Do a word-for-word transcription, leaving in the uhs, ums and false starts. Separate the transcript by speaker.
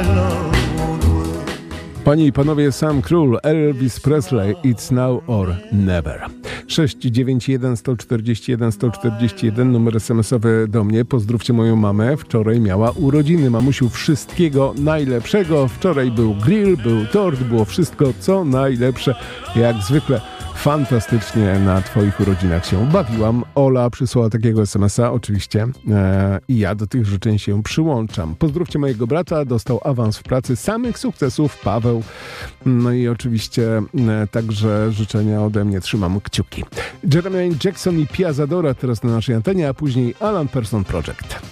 Speaker 1: Panie i panowie, Sam Król, Elvis Presley, It's Now or Never. sześć dziewięć jeden sto czterdzieści jeden sto czterdzieści jeden, numer es em esowy do mnie. Pozdrówcie moją mamę, wczoraj miała urodziny. Mamusiu, wszystkiego najlepszego. Wczoraj był grill, był tort, było wszystko co najlepsze. Jak zwykle fantastycznie na twoich urodzinach się bawiłam. Ola przysłała takiego es em esa, oczywiście, e, i ja do tych życzeń się przyłączam. Pozdrówcie mojego brata, dostał awans w pracy, samych sukcesów, Paweł. No i oczywiście e, także życzenia ode mnie, trzymam kciuki. Jeremy Jackson i Pia Zadora teraz na naszej antenie, a później Alan Parsons Project.